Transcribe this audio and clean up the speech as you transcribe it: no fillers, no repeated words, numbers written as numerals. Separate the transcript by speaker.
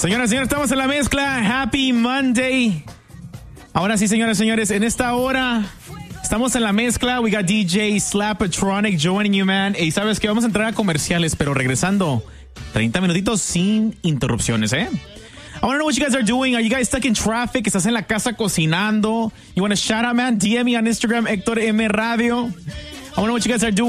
Speaker 1: Señoras y señores, estamos en la mezcla. Happy Monday. Ahora sí, señoras y señores, en esta hora estamos en la mezcla. We got DJ Slapatronic joining you, man. Y sabes que vamos a entrar a comerciales, pero regresando 30 minutitos sin interrupciones, ¿eh? I want to know what you guys are doing. Are you guys stuck in traffic? ¿Estás en la casa cocinando? You want to shout out, man? DM me on Instagram, Héctor M. Radio. I want to know what you guys are doing.